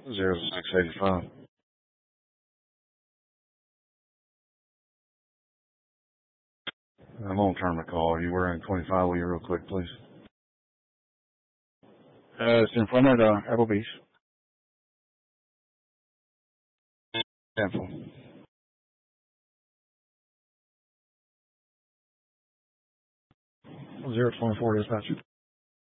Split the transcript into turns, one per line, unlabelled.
0685. I'm gonna turn the call. You were in 25. Will you real quick, please?
It's in front of the Applebee's.
Cancel.
024 dispatch.